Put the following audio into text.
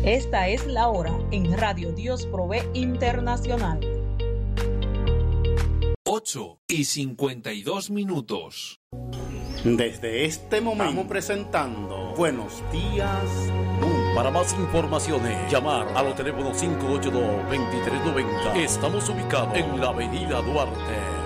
Esta es la hora en Radio Dios Provee Internacional. 8:52. Desde este momento estamos presentando Buenos Días Mundo. Para más informaciones, llamar a los teléfonos 582-2390. Estamos ubicados en la Avenida Duarte.